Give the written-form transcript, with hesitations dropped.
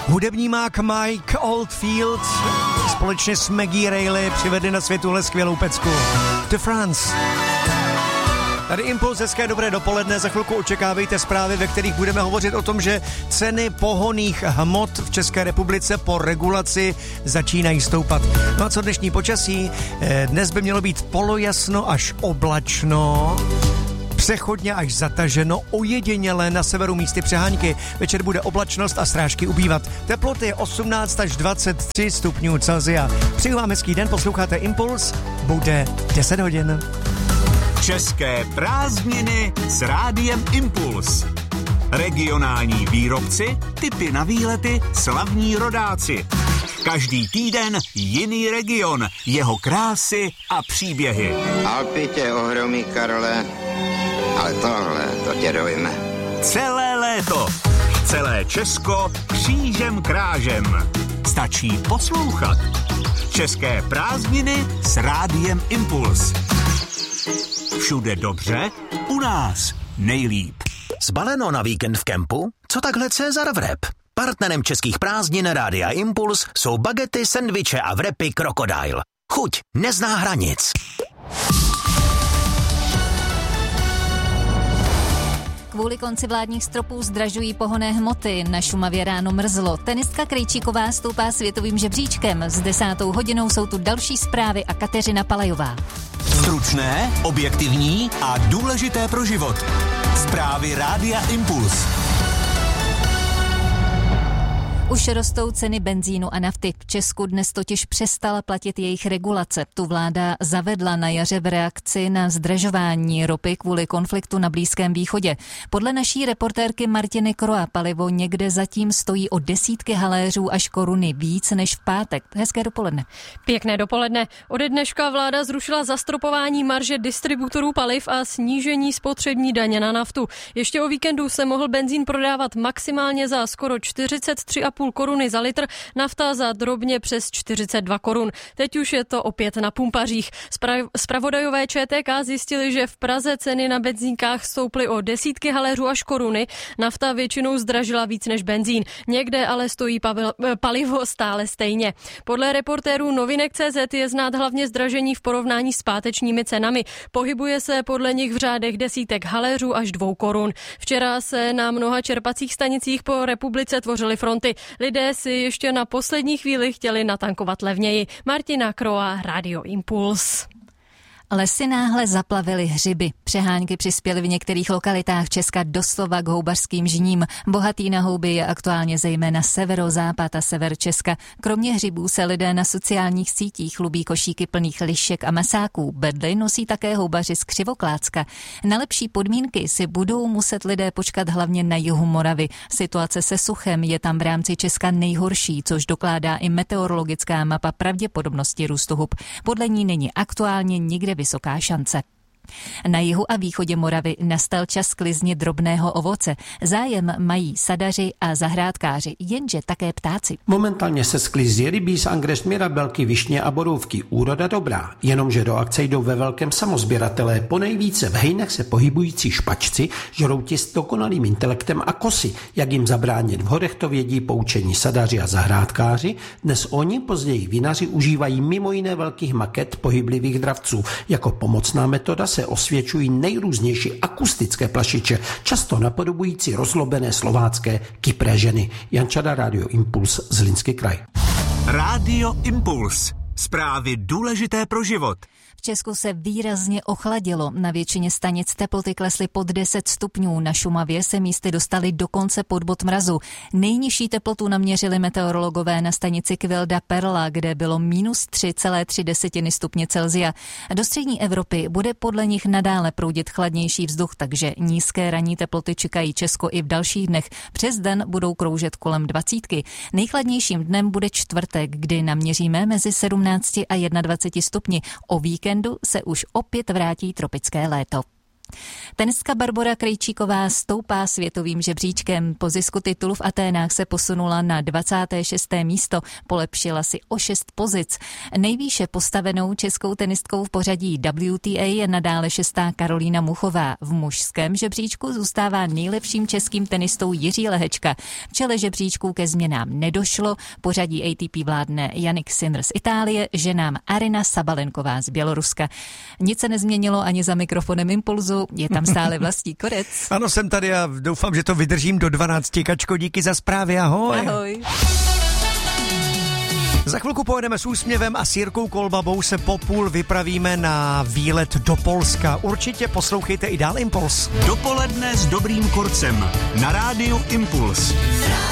Hudební mák Mike Oldfield společně s Maggie Reilly přivedli na svět tuhle skvělou pecku. The France. Tady Impuls, hezké dobré dopoledne, za chvilku očekávejte zprávy, ve kterých budeme hovořit o tom, že ceny pohonných hmot v České republice po regulaci začínají stoupat. No a co dnešní počasí? Dnes by mělo být polojasno až oblačno, přechodně až zataženo, ojedinělé na severu místy přehánky. Večer bude oblačnost a srážky ubývat. Teploty 18 až 23 stupňů Celsia. Přeju vám hezký den, posloucháte Impuls, bude 10 hodin. České prázdniny s rádiem Impuls. Regionální výrobci, tipy na výlety, slavní rodáci. Každý týden jiný region, jeho krásy a příběhy. Alpy tě ohromí, Karle, ale tohle, to tě dojme. Celé léto, celé Česko křížem krážem. Stačí poslouchat. České prázdniny s rádiem Impuls. Všude dobře, u nás nejlíp. Zbaleno na víkend v kempu? Co takhle Cezar Wrap? Partnerem českých prázdnin Rádia Impuls jsou bagety, sendviče a wrapy Crocodile. Chuť nezná hranic. Kvůli konci vládních stropů zdražují pohonné hmoty. Na Šumavě ráno mrzlo. Tenistka Krejčíková stoupá světovým žebříčkem. S 10. hodinou jsou tu další zprávy a Kateřina Palajová. Stručné, objektivní a důležité pro život. Zprávy Rádia Impuls. Už rostou ceny benzínu a nafty. V Česku dnes totiž přestala platit jejich regulace. Tu vláda zavedla na jaře v reakci na zdražování ropy kvůli konfliktu na Blízkém východě. Podle naší reportérky Martiny Kroa palivo někde zatím stojí o desítky haléřů až koruny víc než v pátek. Hezké dopoledne. Pěkné dopoledne. Ode dneška vláda zrušila zastropování marže distributorů paliv a snížení spotřební daně na naftu. Ještě o víkendu se mohl benzín prodávat maximálně za skoro 43,5 koruny za litr, nafta za drobně přes 42 korun. Teď už je to opět na pumpařích. Zpravodajové ČTK zjistili, že v Praze ceny na benzínkách stouply o desítky haléřů až koruny. Nafta většinou zdražila víc než benzín. Někde ale stojí palivo stále stejně. Podle reportérů Novinek.cz je znát hlavně zdražení v porovnání s pátečními cenami. Pohybuje se podle nich v řádech desítek haléřů až 2 korun. Včera se na mnoha čerpacích stanicích po republice tvořily fronty. Lidé si ještě na poslední chvíli chtěli natankovat levněji. Martina Kroa, Radio Impuls. Lesy náhle zaplavily hřiby. Přehánky přispěly v některých lokalitách Česka doslova k houbařským žním. Bohatý na houby je aktuálně zejména severozápad a sever Česka. Kromě hřibů se lidé na sociálních sítích chlubí košíky plných lišek a masáků. Bedly nosí také houbaři z Křivoklácka. Na lepší podmínky si budou muset lidé počkat hlavně na jihu Moravy. Situace se suchem je tam v rámci Česka nejhorší, což dokládá i meteorologická mapa pravděpodobnosti růstu hub. Podle ní není aktuálně nikde vysoká šance. Na jihu a východě Moravy nastal čas sklizni drobného ovoce. Zájem mají sadaři a zahrádkáři, jenže také ptáci. Momentálně se sklizí rybíz, angres, mirabelky, višně a borůvky. Úroda dobrá, jenomže do akce jdou ve velkém samozběratelé. Ponejvíce v hejnech se pohybující špačci, žrouti s dokonalým intelektem a kosy. Jak jim zabránit v horech, to vědí poučení sadaři a zahrádkáři. Dnes oni, později vinaři, užívají mimo jiné velkých maket pohyblivých dravců. Jako pomocná metoda se osvědčují nejrůznější akustické plašiče, často napodobující rozlobené slovácké kypré ženy. Jan Čada, Radio Impuls, Zlínský kraj. Radio Impuls. Zprávy důležité pro život. V Česku se výrazně ochladilo. Na většině stanic teploty klesly pod 10 stupňů. Na Šumavě se místy dostaly dokonce pod bod mrazu. Nejnižší teplotu naměřili meteorologové na stanici Kvilda Perla, kde bylo -3,3 stupně Celsia. Do střední Evropy bude podle nich nadále proudit chladnější vzduch, takže nízké ranní teploty čekají Česko i v dalších dnech. Přes den budou kroužet kolem 20. Nejchladnějším dnem bude čtvrtek, kdy naměříme mezi 17 a 21 stupni. O víkendu se už opět vrátí tropické léto. Tenistka Barbora Krejčíková stoupá světovým žebříčkem. Po zisku titulu v Aténách se posunula na 26. místo, polepšila si o 6 pozic. Nejvýše postavenou českou tenistkou v pořadí WTA je nadále 6. Karolína Muchová. V mužském žebříčku zůstává nejlepším českým tenistou Jiří Lehečka. V čele žebříčku ke změnám nedošlo, pořadí ATP vládne Jannik Sinner z Itálie, ženám Aryna Sabalenková z Běloruska. Nic se nezměnilo ani za mikrofonem Impulzu, je tam stále Vlastí Korec. Ano, jsem tady a doufám, že to vydržím do 12. Kačko, díky za zprávy, ahoj. Ahoj. Za chvilku pojedeme s úsměvem a s Jirkou Kolbabou se po půl vypravíme na výlet do Polska. Určitě poslouchejte i dál Impuls. Dopoledne s Dobrým Korcem na rádiu Impuls.